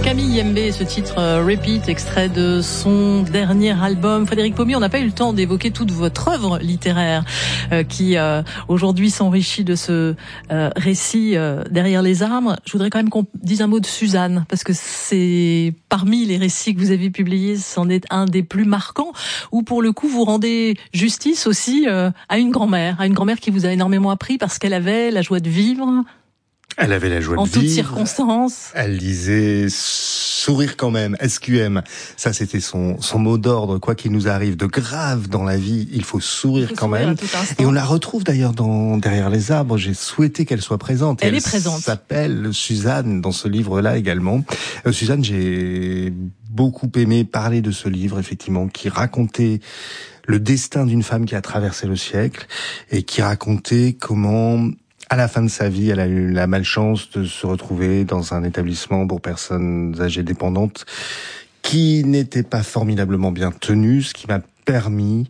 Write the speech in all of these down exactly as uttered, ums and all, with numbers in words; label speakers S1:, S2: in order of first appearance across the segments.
S1: Camille Yembe, ce titre euh, Repeat, extrait de son dernier album. Frédéric Pommier, on n'a pas eu le temps d'évoquer toute votre œuvre littéraire euh, qui euh, aujourd'hui s'enrichit de ce euh, récit euh, Derrière les arbres. Je voudrais quand même qu'on dise un mot de Suzanne, parce que c'est parmi les récits que vous avez publiés, c'en est un des plus marquants, où pour le coup vous rendez justice aussi euh, à une grand-mère, à une grand-mère qui vous a énormément appris parce qu'elle avait la joie de vivre.
S2: Elle avait la joie de
S1: en
S2: vivre.
S1: En toutes circonstances.
S2: Elle disait sourire quand même, S Q M. Ça, c'était son, son mot d'ordre. Quoi qu'il nous arrive de grave dans la vie, il faut sourire il faut quand sourire même. Et on la retrouve d'ailleurs dans Derrière les arbres. J'ai souhaité qu'elle soit présente.
S1: Elle,
S2: elle
S1: est présente.
S2: Elle s'appelle Suzanne dans ce livre-là également. Euh, Suzanne, j'ai beaucoup aimé parler de ce livre, effectivement, qui racontait le destin d'une femme qui a traversé le siècle et qui racontait comment, à la fin de sa vie, elle a eu la malchance de se retrouver dans un établissement pour personnes âgées dépendantes qui n'était pas formidablement bien tenu, ce qui m'a permis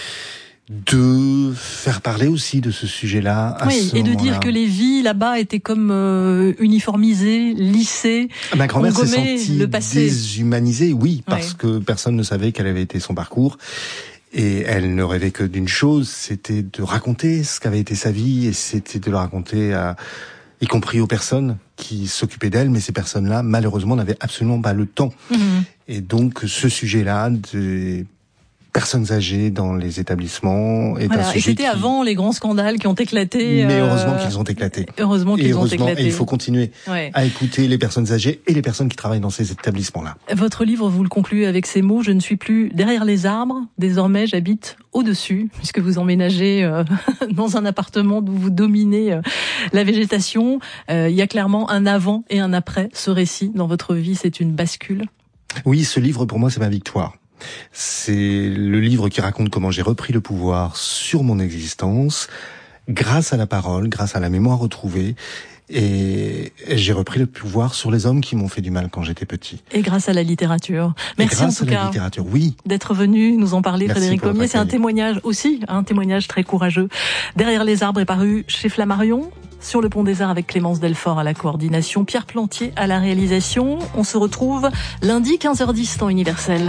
S2: de faire parler aussi de ce sujet-là à
S1: oui,
S2: ce
S1: et de
S2: moment-là.
S1: dire que les vies là-bas étaient comme euh, uniformisées, lissées.
S2: Ma grand-mère s'est sentie
S1: le passé.
S2: déshumanisée, oui, parce
S1: oui.
S2: que personne ne savait quel avait été son parcours. Et elle ne rêvait que d'une chose, c'était de raconter ce qu'avait été sa vie, et c'était de le raconter à, y compris aux personnes qui s'occupaient d'elle, mais ces personnes-là, malheureusement, n'avaient absolument pas le temps. Mmh. Et donc, ce sujet-là, des personnes âgées dans les établissements est
S1: voilà.
S2: un sujet
S1: Et c'était
S2: qui...
S1: avant les grands scandales qui ont éclaté.
S2: Mais
S1: euh...
S2: heureusement qu'ils ont éclaté.
S1: Heureusement qu'ils
S2: et
S1: ont éclaté.
S2: Et il faut continuer
S1: ouais.
S2: à écouter les personnes âgées et les personnes qui travaillent dans ces établissements-là.
S1: Votre livre, vous le concluez avec ces mots: je ne suis plus derrière les arbres, désormais j'habite au-dessus, puisque vous emménagez euh, dans un appartement où vous dominez euh, la végétation. Euh, il y a clairement un avant et un après ce récit dans votre vie, c'est une bascule.
S2: Oui, ce livre pour moi c'est ma victoire. C'est le livre qui raconte comment j'ai repris le pouvoir sur mon existence, grâce à la parole, grâce à la mémoire retrouvée, et j'ai repris le pouvoir sur les hommes qui m'ont fait du mal quand j'étais petit.
S1: Et grâce à la littérature. Merci
S2: et grâce
S1: en tout
S2: à
S1: cas
S2: la littérature, oui.
S1: d'être venu nous en parler,
S2: Merci
S1: Frédéric Pommier. C'est un témoignage aussi, un témoignage très courageux. Derrière les arbres est paru chez Flammarion. Sur le Pont des Arts avec Clémence Delfort à la coordination, Pierre Plantier à la réalisation. On se retrouve lundi quinze heures dix temps universel.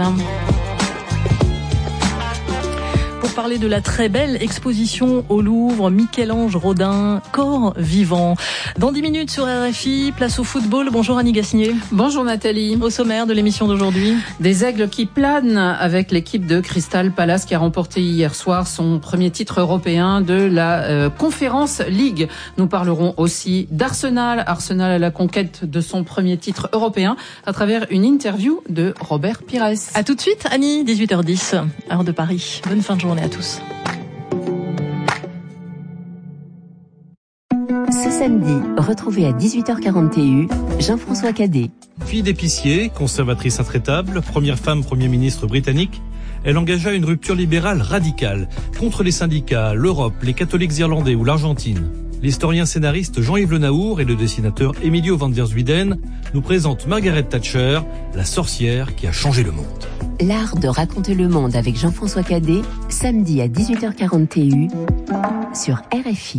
S1: Pour parler de la très belle exposition au Louvre, Michel-Ange Rodin, Corps vivant. Dans dix minutes sur R F I, place au football. Bonjour Annie Gasnier.
S3: Bonjour Nathalie.
S1: Au sommaire de l'émission d'aujourd'hui.
S3: Des aigles qui planent avec l'équipe de Crystal Palace qui a remporté hier soir son premier titre européen de la euh, Conference League. Nous parlerons aussi d'Arsenal. Arsenal à la conquête de son premier titre européen à travers une interview de Robert Pires.
S1: À tout de suite Annie, dix-huit heures dix, heure de Paris. Bonne fin de journée à tous.
S4: Ce samedi, retrouvez à dix-huit heures quarante et un Jean-François Cadet.
S5: Fille d'épicier, conservatrice intraitable, première femme Premier ministre britannique, elle engagea une rupture libérale radicale contre les syndicats, l'Europe, les catholiques irlandais ou l'Argentine. L'historien scénariste Jean-Yves Le Naour et le dessinateur Emilio van der Zuyden nous présentent Margaret Thatcher, la sorcière qui a changé le monde.
S4: L'art de raconter le monde avec Jean-François Cadet, samedi à dix-huit heures quarante et un sur R F I.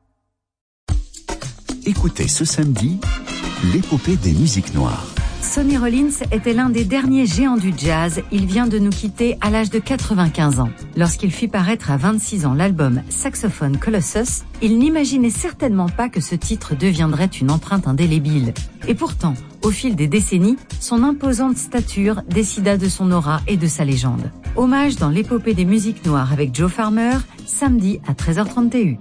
S6: Écoutez ce samedi l'épopée des musiques noires.
S7: Sonny Rollins était l'un des derniers géants du jazz. Il vient de nous quitter à l'âge de quatre-vingt-quinze ans. Lorsqu'il fit paraître à vingt-six ans l'album Saxophone Colossus, il n'imaginait certainement pas que ce titre deviendrait une empreinte indélébile. Et pourtant, au fil des décennies, son imposante stature décida de son aura et de sa légende. Hommage dans l'épopée des musiques noires avec Joe Farmer, samedi à treize heures trente et un.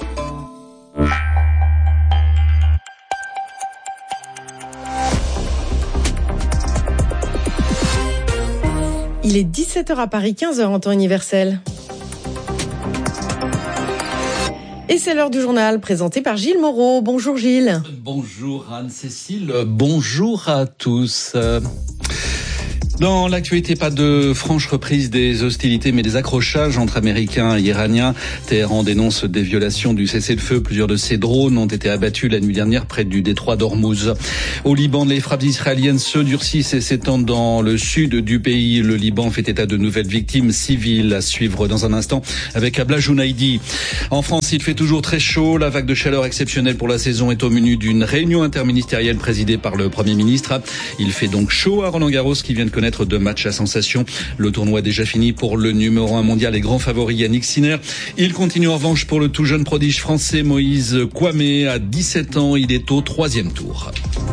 S8: Il est dix-sept heures à Paris, quinze heures en temps universel. Et c'est l'heure du journal présenté par Gilles Moreau. Bonjour Gilles.
S9: Bonjour Anne-Cécile, bonjour à tous. Dans l'actualité, pas de franche reprise des hostilités, mais des accrochages entre Américains et Iraniens. Téhéran dénonce des violations du cessez-le-feu. Plusieurs de ses drones ont été abattus la nuit dernière près du détroit d'Ormuz. Au Liban, les frappes israéliennes se durcissent et s'étendent dans le sud du pays. Le Liban fait état de nouvelles victimes civiles à suivre dans un instant avec Abla Jounaidi. En France, il fait toujours très chaud. La vague de chaleur exceptionnelle pour la saison est au menu d'une réunion interministérielle présidée par le Premier ministre. Il fait donc chaud à Roland-Garros qui vient de connaître deux matchs à sensation. Le tournoi déjà fini pour le numéro un mondial et grand favori Yannick Sinner. Il continue en revanche pour le tout jeune prodige français Moïse Kouamé. À dix-sept ans, il est au troisième tour.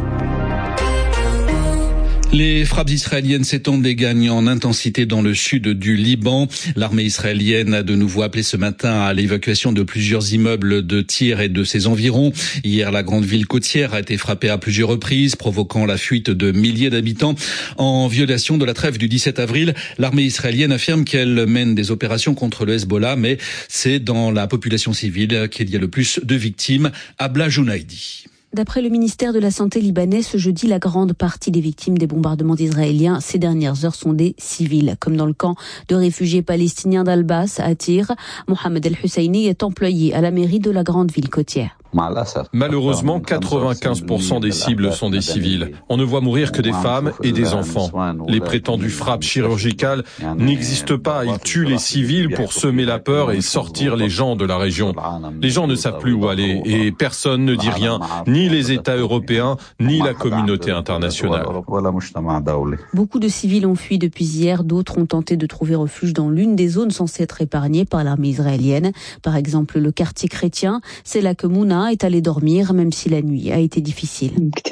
S9: Les frappes israéliennes s'étendent et gagnent en intensité dans le sud du Liban. L'armée israélienne a de nouveau appelé ce matin à l'évacuation de plusieurs immeubles de Tyr et de ses environs. Hier, la grande ville côtière a été frappée à plusieurs reprises, provoquant la fuite de milliers d'habitants. En violation de la trêve du dix-sept avril, l'armée israélienne affirme qu'elle mène des opérations contre le Hezbollah, mais c'est dans la population civile qu'il y a le plus de victimes. Abla Jounaidi.
S10: D'après le ministère de la Santé libanais, ce jeudi, la grande partie des victimes des bombardements israéliens ces dernières heures sont des civils. Comme dans le camp de réfugiés palestiniens d'Al-Bas à Tyr, Mohamed El-Husseini est employé à la mairie de la grande ville côtière.
S11: Malheureusement, quatre-vingt-quinze pour cent des cibles sont des civils. On ne voit mourir que des femmes et des enfants. Les prétendues frappes chirurgicales n'existent pas. Ils tuent les civils pour semer la peur et sortir les gens de la région. Les gens ne savent plus où aller et personne ne dit rien, ni les États européens, ni la communauté internationale.
S10: Beaucoup de civils ont fui depuis hier. D'autres ont tenté de trouver refuge dans l'une des zones censées être épargnées par l'armée israélienne. Par exemple, le quartier chrétien. C'est là que Mouna est allé dormir, même si la nuit a été difficile.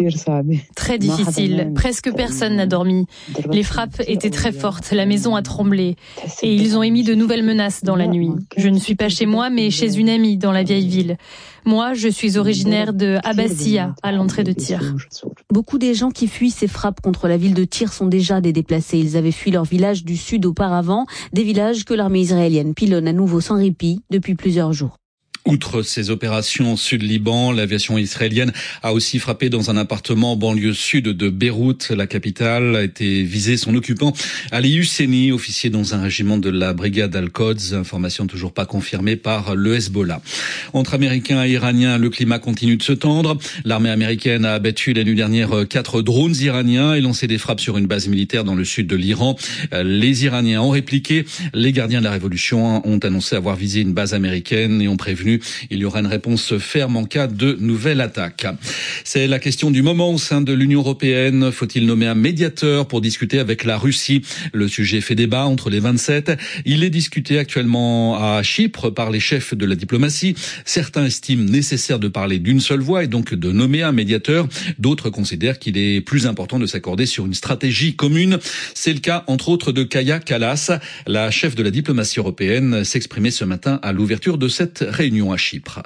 S12: Très difficile. Presque personne n'a dormi. Les frappes étaient très fortes. La maison a tremblé. Et ils ont émis de nouvelles menaces dans la nuit. Je ne suis pas chez moi, mais chez une amie dans la vieille ville. Moi, je suis originaire de Abbassia, à l'entrée de Tyr.
S10: Beaucoup des gens qui fuient ces frappes contre la ville de Tyr sont déjà des déplacés. Ils avaient fui leur village du sud auparavant, des villages que l'armée israélienne pilonne à nouveau sans répit depuis plusieurs jours.
S9: Outre ces opérations sud-Liban, l'aviation israélienne a aussi frappé dans un appartement en banlieue sud de Beyrouth. La capitale a été visée. Son occupant, Ali Husseini, officier dans un régiment de la brigade Al-Quds. Information toujours pas confirmée par le Hezbollah. Entre Américains et Iraniens, le climat continue de se tendre. L'armée américaine a abattu la nuit dernière quatre drones iraniens et lancé des frappes sur une base militaire dans le sud de l'Iran. Les Iraniens ont répliqué. Les gardiens de la révolution ont annoncé avoir visé une base américaine et ont prévenu il y aura une réponse ferme en cas de nouvelle attaque. C'est la question du moment au sein de l'Union européenne. Faut-il nommer un médiateur pour discuter avec la Russie? Le sujet fait débat entre les vingt-sept. Il est discuté actuellement à Chypre par les chefs de la diplomatie. Certains estiment nécessaire de parler d'une seule voix et donc de nommer un médiateur. D'autres considèrent qu'il est plus important de s'accorder sur une stratégie commune. C'est le cas, entre autres, de Kaja Kallas. La chef de la diplomatie européenne s'exprimait ce matin à l'ouverture de cette réunion à Chypre.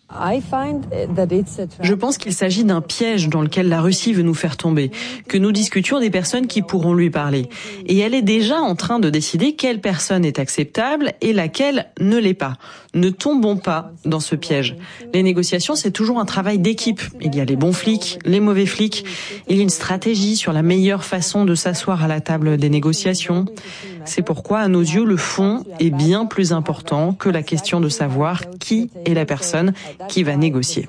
S13: Je pense qu'il s'agit d'un piège dans lequel la Russie veut nous faire tomber, que nous discutions des personnes qui pourront lui parler. Et elle est déjà en train de décider quelle personne est acceptable et laquelle ne l'est pas. Ne tombons pas dans ce piège. Les négociations, c'est toujours un travail d'équipe. Il y a les bons flics, les mauvais flics. Il y a une stratégie sur la meilleure façon de s'asseoir à la table des négociations. C'est pourquoi, à nos yeux, le fond est bien plus important que la question de savoir qui est la personne qui va négocier.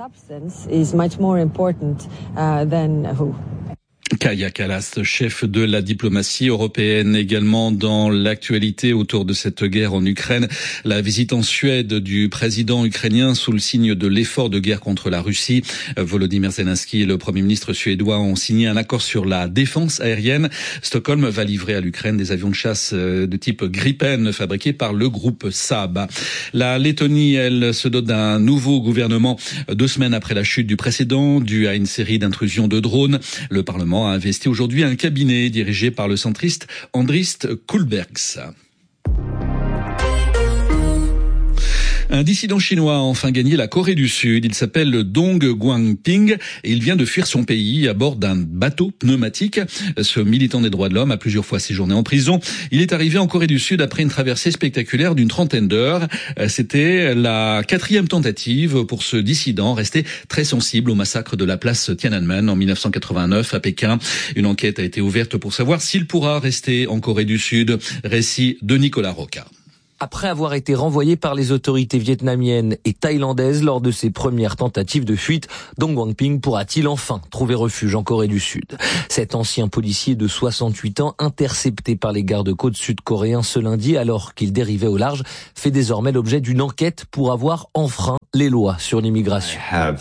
S9: Kaja Kallas, chef de la diplomatie européenne, également dans l'actualité autour de cette guerre en Ukraine. La visite en Suède du président ukrainien sous le signe de l'effort de guerre contre la Russie. Volodymyr Zelensky et le Premier ministre suédois ont signé un accord sur la défense aérienne. Stockholm va livrer à l'Ukraine des avions de chasse de type Gripen fabriqués par le groupe Saab. La Lettonie, elle, se dote d'un nouveau gouvernement deux semaines après la chute du précédent, due à une série d'intrusions de drones. Le Parlement a investi aujourd'hui un cabinet dirigé par le centriste Andris Kulbergs. Un dissident chinois a enfin gagné la Corée du Sud. Il s'appelle Dong Guangping et il vient de fuir son pays à bord d'un bateau pneumatique. Ce militant des droits de l'homme a plusieurs fois séjourné en prison. Il est arrivé en Corée du Sud après une traversée spectaculaire d'une trentaine d'heures. C'était la quatrième tentative pour ce dissident resté très sensible au massacre de la place Tiananmen en dix-neuf cent quatre-vingt-neuf à Pékin. Une enquête a été ouverte pour savoir s'il pourra rester en Corée du Sud. Récit de Nicolas Roca.
S14: Après avoir été renvoyé par les autorités vietnamiennes et thaïlandaises lors de ses premières tentatives de fuite, Dong Guangping pourra-t-il enfin trouver refuge en Corée du Sud? Cet ancien policier de soixante-huit ans, intercepté par les gardes-côtes sud-coréens ce lundi alors qu'il dérivait au large, fait désormais l'objet d'une enquête pour avoir enfreint les lois sur l'immigration.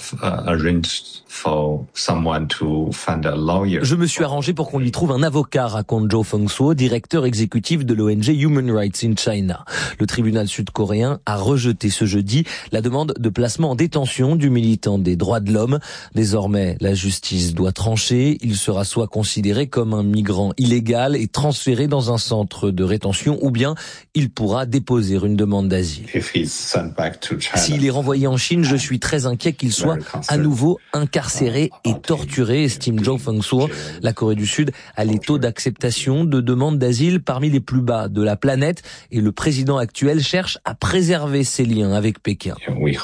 S14: Je me suis arrangé pour qu'on lui trouve un avocat, raconte Jo Feng-suo, directeur exécutif de l'O N G Human Rights in China. Le tribunal sud-coréen a rejeté ce jeudi la demande de placement en détention du militant des droits de l'homme. Désormais, la justice doit trancher. Il sera soit considéré comme un migrant illégal et transféré dans un centre de rétention, ou bien il pourra déposer une demande d'asile. S'il est renvoyé en Chine, je suis très inquiet qu'il soit à nouveau incarcéré et torturé, estime Jo Feng-suo. La Corée du Sud a les taux d'acceptation de demandes d'asile parmi les plus bas de la planète et le président actuel cherche à préserver ses liens avec Pékin.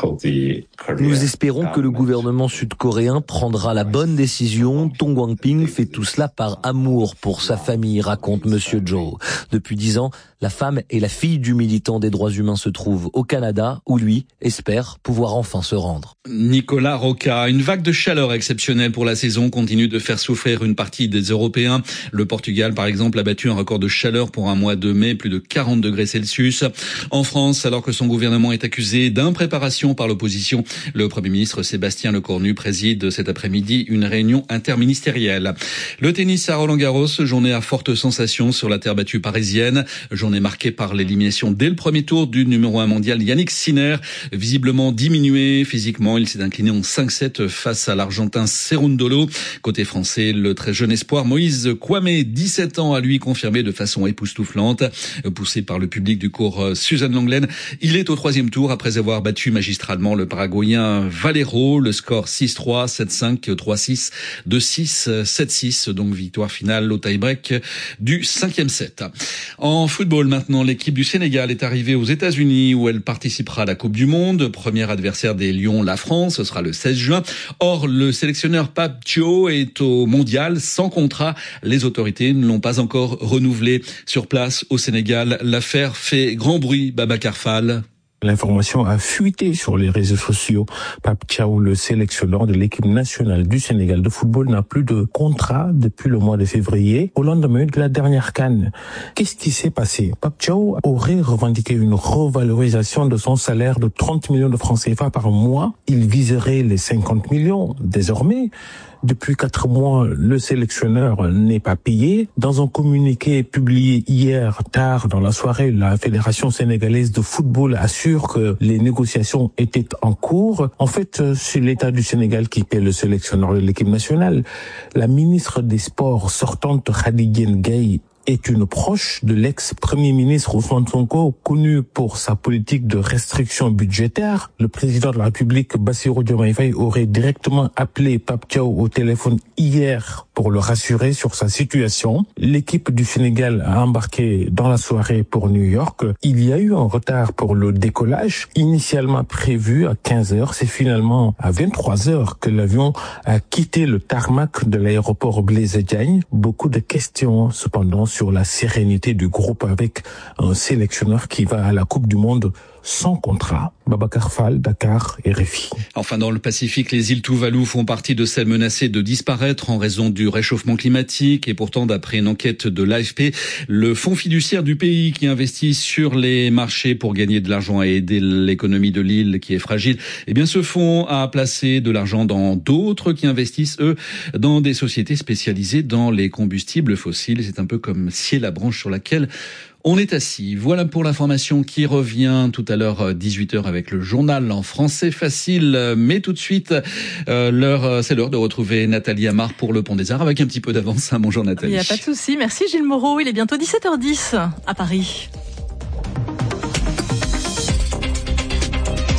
S14: Nous espérons que le gouvernement sud-coréen prendra la bonne décision. Dong Guangping fait tout cela par amour pour sa famille, raconte Monsieur Jo. Depuis dix ans, la femme et la fille du militant des droits humains se trouvent au Canada, où lui espère pouvoir enfin se rendre.
S9: Nicolas Roca, une vague de chaleur exceptionnelle pour la saison continue de faire souffrir une partie des Européens. Le Portugal, par exemple, a battu un record de chaleur pour un mois de mai, plus de quarante degrés Celsius. En France, alors que son gouvernement est accusé d'impréparation par l'opposition, le Premier ministre Sébastien Lecornu préside cet après-midi une réunion interministérielle. Le tennis à Roland-Garros, journée à forte sensation sur la terre battue parisienne. Journée marquée par l'élimination dès le premier tour du numéro un mondial Yannick Sinner. Visiblement diminué physiquement, il s'est incliné en cinq sept face à l'Argentin Cerundolo. Côté français, le très jeune espoir Moïse Kouamé, dix-sept ans, a lui confirmé de façon époustouflante. Poussé par le public du cours Suzanne Lenglen, il est au troisième tour après avoir battu magistralement le Paraguayen Valero. Le score six trois, sept cinq, trois six, deux six, sept six. Donc victoire finale au tie-break du cinquième set. En football maintenant, l'équipe du Sénégal est arrivée aux États-Unis où elle participera à la Coupe du Monde. Premier adversaire des Lions, la France, ce sera le seize juin. Or, le sélectionneur Pape Thiaw est au mondial sans contrat. Les autorités ne l'ont pas encore renouvelé. Sur place au Sénégal, l'affaire fait grand bruit. Babacar Fall.
S15: L'information a fuité sur les réseaux sociaux. Pape Thiaw, le sélectionneur de l'équipe nationale du Sénégal de football, n'a plus de contrat depuis le mois de février, au lendemain de la dernière CAN. Qu'est-ce qui s'est passé? Pape Thiaw aurait revendiqué une revalorisation de son salaire de trente millions de francs C F A par mois. Il viserait les cinquante millions désormais. Depuis quatre mois, le sélectionneur n'est pas payé. Dans un communiqué publié hier tard dans la soirée, la Fédération sénégalaise de football assure que les négociations étaient en cours. En fait, c'est l'État du Sénégal qui paie le sélectionneur de l'équipe nationale. La ministre des Sports sortante, Khady Diène Gaye, est une proche de l'ex-premier ministre Ousmane Sonko, connu pour sa politique de restriction budgétaire. Le président de la République, Bassirou Diomaye Faye, aurait directement appelé Pape Thiaw au téléphone hier pour le rassurer sur sa situation. L'équipe du Sénégal a embarqué dans la soirée pour New York. Il y a eu un retard pour le décollage, initialement prévu à quinze heures. C'est finalement à vingt-trois heures que l'avion a quitté le tarmac de l'aéroport Blaise Diagne. Beaucoup de questions, cependant, sur la sérénité du groupe avec un sélectionneur qui va à la Coupe du Monde sans contrat. Babacar Fall, Dakar, R F I.
S9: Enfin, dans le Pacifique, les îles Tuvalu font partie de celles menacées de disparaître en raison du réchauffement climatique. Et pourtant, d'après une enquête de l'A F P, le fonds fiduciaire du pays qui investit sur les marchés pour gagner de l'argent et aider l'économie de l'île qui est fragile, eh bien, ce fonds a placé de l'argent dans d'autres qui investissent, eux, dans des sociétés spécialisées dans les combustibles fossiles. C'est un peu comme scier la branche sur laquelle on est assis. Voilà pour l'information qui revient tout à l'heure dix-huit heures avec le journal en français facile. Mais tout de suite, euh, l'heure, c'est l'heure de retrouver Nathalie Amar pour le Pont des Arts avec un petit peu d'avance. Bonjour Nathalie.
S1: Il n'y a pas de souci. Merci Gilles Moreau. Il est bientôt dix-sept heures dix à Paris.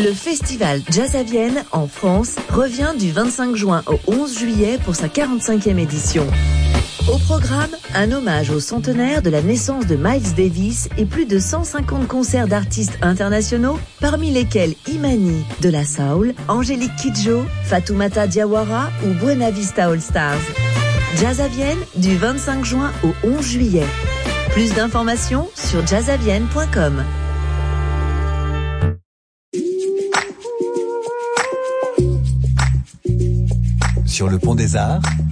S16: Le festival Jazz à Vienne, en France, revient du vingt-cinq juin au onze juillet pour sa quarante-cinquième édition. Au programme, un hommage au centenaire de la naissance de Miles Davis et plus de cent cinquante concerts d'artistes internationaux, parmi lesquels Imani de la Soul, Angélique Kidjo, Fatoumata Diawara ou Buena Vista All Stars. Jazz à Vienne, du vingt-cinq juin au onze juillet. Plus d'informations sur jazz à vienne point com.
S17: Sur le Pont des Arts,